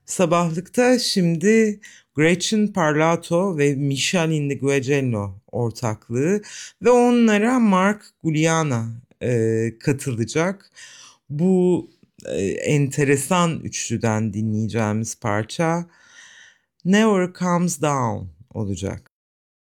Sabahlıkta şimdi Gretchen Parlato ve Michel Inguagello ortaklığı ve onlara Mark Guiliana katılacak. Bu enteresan üçlüden dinleyeceğimiz parça Never Comes Down olacak.